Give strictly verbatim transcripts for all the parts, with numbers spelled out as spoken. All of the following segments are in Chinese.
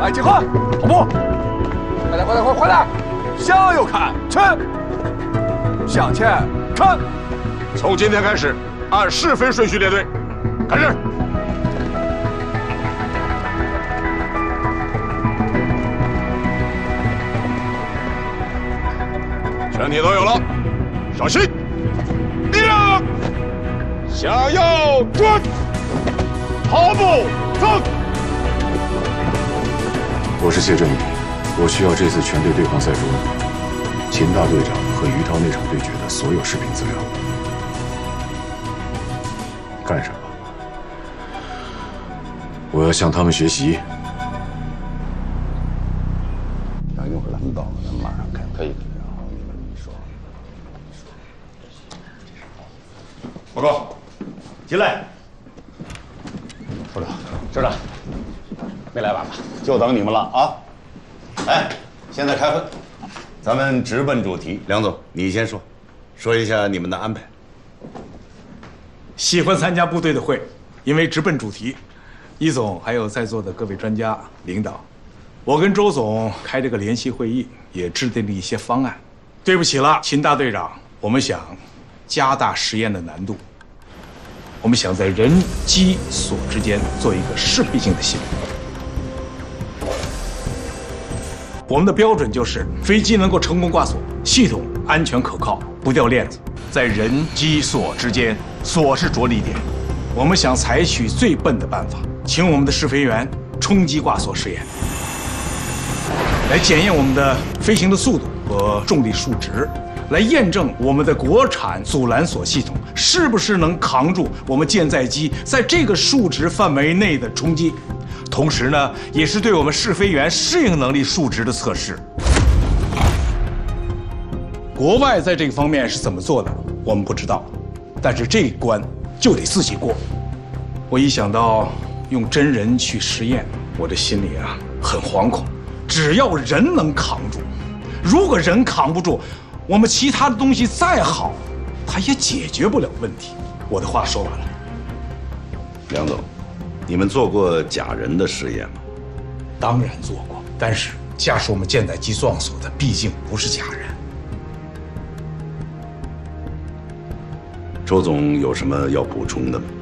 来，集合，跑步，快点，快点，快快点，向右看，去，向前看。 从今天开始，按是非顺序列队，开始。全体都有了，稍息，立正，向右转，跑步走。 我是谢振宇，我需要这次全队对抗赛中秦大队长和于涛那场对决的所有视频资料。干什么？我要向他们学习。 等一会儿他们到了，咱们马上开。可以。 报告， 进来。首长，首长，没来晚吧？就等你们了啊！哎，现在开会，咱们直奔主题。梁总，你先说，说一下你们的安排。 喜欢参加部队的会，因为直奔主题。一总还有在座的各位专家领导，我跟周总开这个联席会议，也制定了一些方案。对不起了，秦大队长，我们想加大实验的难度，我们想在人机所之间做一个适配性的系统。我们的标准就是飞机能够成功挂锁，系统安全可靠，不掉链子。在人机所之间，锁是着力点。我们想采取最笨的办法，请我们的试飞员冲击挂锁试验，来检验我们的飞行的速度和重力数值，来验证我们的国产阻拦锁系统是不是能扛住我们舰载机在这个数值范围内的冲击。同时呢，也是对我们试飞员适应能力数值的测试。国外在这个方面是怎么做的，我们不知道，但是这一关就得自己过。我一想到用真人去实验，我这心里啊很惶恐。只要人能扛住，如果人扛不住，我们其他的东西再好，它也解决不了问题。我的话说完了。 梁总，你们做过假人的实验吗？ 当然做过，但是驾驶我们舰载机撞锁的毕竟不是假人。 周总有什么要补充的吗？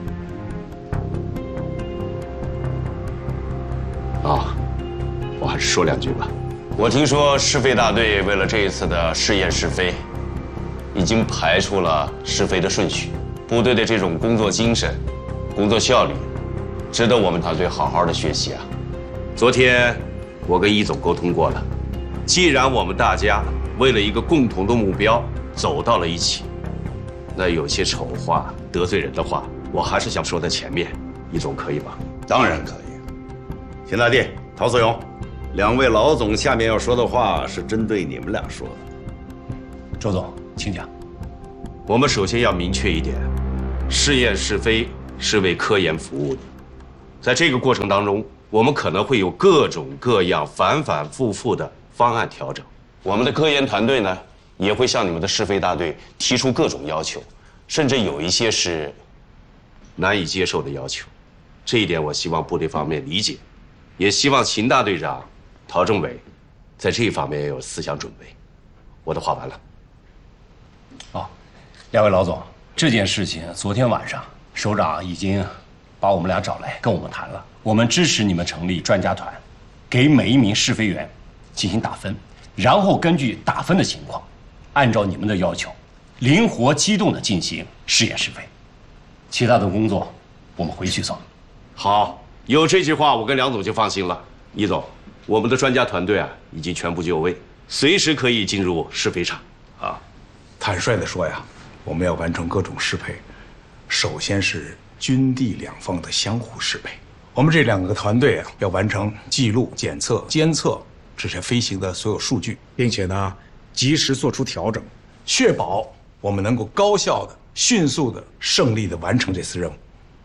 啊，我还是说两句吧。我听说试飞大队为了这一次的试验试飞，已经排出了试飞的顺序。部队的这种工作精神、工作效率，值得我们团队好好的学习啊。昨天我跟一总沟通过了，既然我们大家为了一个共同的目标走到了一起，那有些丑话、得罪人的话，我还是想说在前面。一总可以吗？ 当然可以。秦大弟、陶思勇，两位老总下面要说的话是针对你们俩说的。 周总，请讲。我们首先要明确一点，试验试飞是为科研服务的，在这个过程当中，我们可能会有各种各样、反反复复的方案调整。我们的科研团队呢，也会向你们的试飞大队提出各种要求，甚至有一些是难以接受的要求。这一点我希望部队方面理解，也希望秦大队长、陶政委在这一方面也有思想准备。我的话完了。 哦，两位老总，这件事情昨天晚上首长已经把我们俩找来跟我们谈了，我们支持你们成立专家团，给每一名试飞员进行打分，然后根据打分的情况，按照你们的要求，灵活机动地进行试验试飞。其他的工作我们回去做。 好，有这句话，我跟梁总就放心了。易总，我们的专家团队啊，已经全部就位，随时可以进入试飞场啊。 坦率地说呀，我们要完成各种适配，首先是军地两方的相互适配。我们这两个团队啊，要完成记录、检测、监测这些飞行的所有数据，并且呢，及时做出调整，确保我们能够高效的、迅速的、胜利的完成这次任务。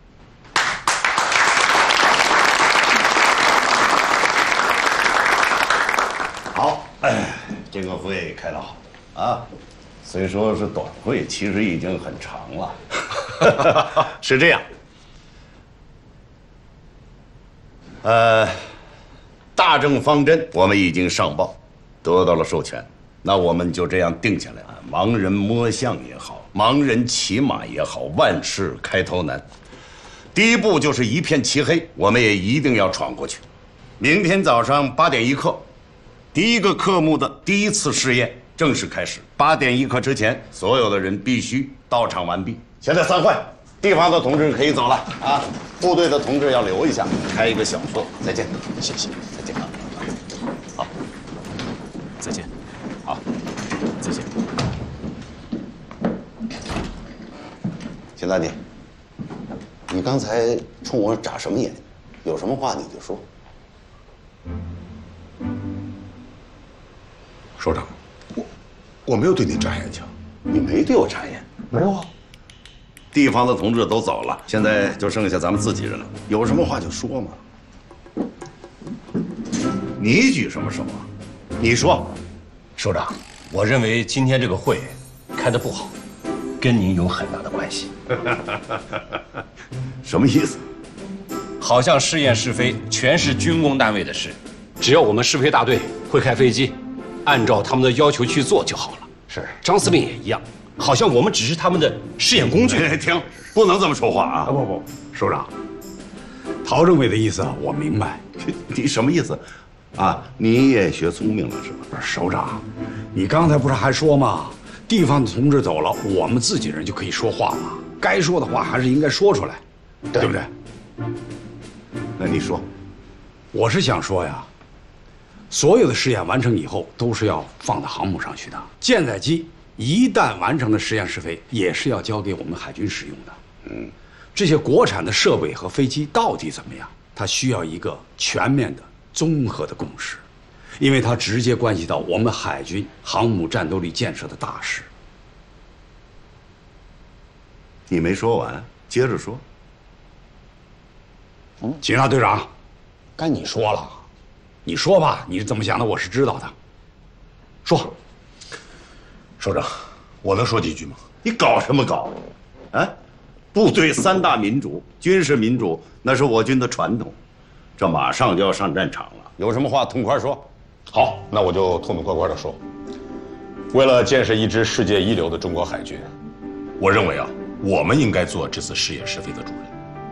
好，哎，这个会开得好啊，虽说是短会，其实已经很长了。是这样，呃， 大政方针我们已经上报，得到了授权。那我们就这样定下来啊！盲人摸象也好，盲人骑马也好，万事开头难。第一步就是一片漆黑，我们也一定要闯过去。明天早上八点一刻，第一个科目的第一次试验正式开始。八点一刻之前，所有的人必须到场完毕。现在散会，地方的同志可以走了啊，部队的同志要留一下，开一个小错。再见，谢谢，再见啊。好， 再见。 好， 再见。 邢大姐，你刚才冲我眨什么眼？有什么话你就说。 首长，我我没有对你眨眼睛。 你没对我眨眼？ 没有啊。 地方的同志都走了，现在就剩下咱们自己人了，有什么话就说嘛。你举什么手啊？你说。 首长，我认为今天这个会开得不好，跟您有很大的关系。 什么意思？ 好像试验试飞全是军工单位的事，只要我们试飞大队会开飞机，按照他们的要求去做就好了。 是， 张司令也一样，好像我们只是他们的试验工具。 停，不能这么说话啊！ 不不，首长，陶政委的意思啊，我明白。 你什么意思？啊，你也学聪明了是吧？ 首长，你刚才不是还说吗？地方的同志走了，我们自己人就可以说话了。该说的话还是应该说出来，对不对？ 那你说。 我是想说呀，所有的试验完成以后，都是要放到航母上去的。舰载机一旦完成了实验试飞，也是要交给我们海军使用的。嗯，这些国产的设备和飞机到底怎么样？它需要一个全面的、综合的共识，因为它直接关系到我们海军航母战斗力建设的大事。 你没说完，接着说。 嗯，秦大队长，该你说了，你说吧，你是怎么想的，我是知道的。说。 首长，我能说几句吗？ 你搞什么搞？啊，部队三大民主，军事民主那是我军的传统，这马上就要上战场了，有什么话痛快说。 好，那我就痛痛快快的说。为了建设一支世界一流的中国海军，我认为啊，我们应该做这次试验试飞的主人。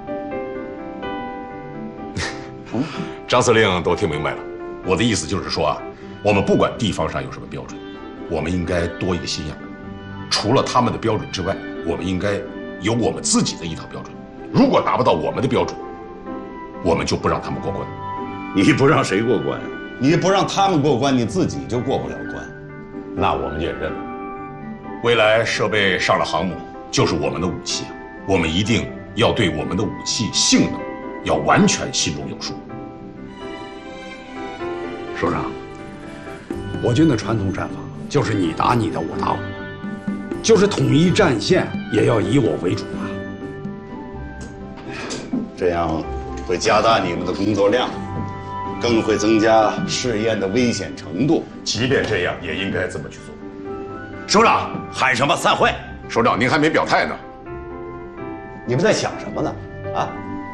张司令都听明白了，我的意思就是说啊，我们不管地方上有什么标准，我们应该多一个心眼。除了他们的标准之外，我们应该有我们自己的一套标准。如果达不到我们的标准，我们就不让他们过关。 你不让谁过关？你不让他们过关，你自己就过不了关。 那我们也认了。未来设备上了航母，就是我们的武器，我们一定要对我们的武器性能要完全心中有数。 首长，我军的传统战法就是你打你的，我打我的，就是统一战线也要以我为主啊。 这样会加大你们的工作量，更会增加试验的危险程度。 即便这样，也应该这么去做。 首长，喊什么？散会！ 首长，您还没表态呢。 你们在想什么呢？啊？